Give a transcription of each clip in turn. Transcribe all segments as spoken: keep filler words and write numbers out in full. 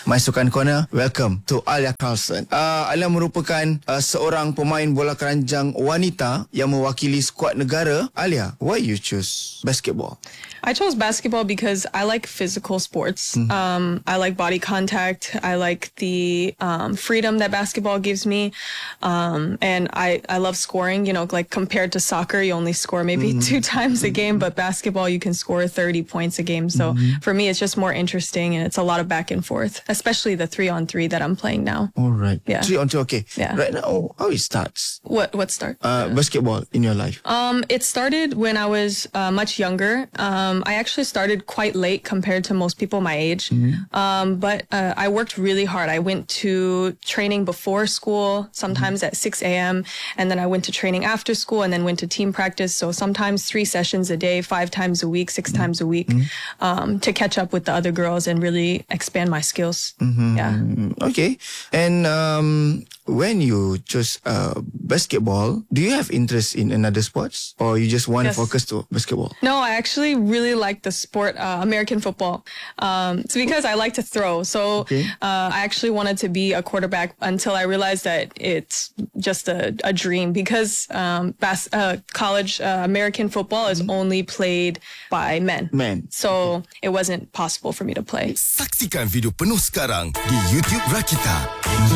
My Sukan Corner. Welcome to Alia Carlson. uh, Alia merupakan uh, seorang pemain bola keranjang wanita yang mewakili skuad negara. Alia, why you choose basketball? I chose basketball because I like physical sports. Mm. Um, I like body contact. I like the um, freedom that basketball gives me. Um, and I, I love scoring, you know, like compared to soccer, you only score maybe mm. two times a game, but basketball, you can score thirty points a game. So mm-hmm. for me, it's just more interesting and it's a lot of back and forth, especially the three on three that I'm playing now. All right. Yeah. Three on two, okay. Yeah. Right now, how it starts? What, what start? Uh, basketball in your life. Um, it started when I was uh, much younger. Um, I actually started quite late compared to most people my age. Mm-hmm. Um, but uh, I worked really hard. I went to training before school, sometimes mm-hmm. at six a.m. And then I went to training after school and then went to team practice. So sometimes three sessions a day, five times a week, six mm-hmm. times a week, mm-hmm. um, to catch up with the other girls and really expand my skills. Mm-hmm. Yeah. Okay. And um, when you chose uh, basketball, do you have interest in another sports or you just want to yes. focus to basketball? No, I actually really like the sport, uh, American football. Um, it's because I like to throw. So okay. uh, I actually wanted to be a quarterback until I realized that it's just a, a dream because um, bas- uh, college uh, American football is mm-hmm. only played by men. Men. So okay. it wasn't possible for me to play. Saksikan video penuh sekarang di YouTube Rakita.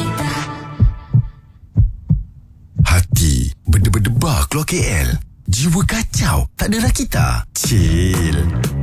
Hati berdebar-debar keluar K L. Jiwa kacau tak ada Rakita. Chill.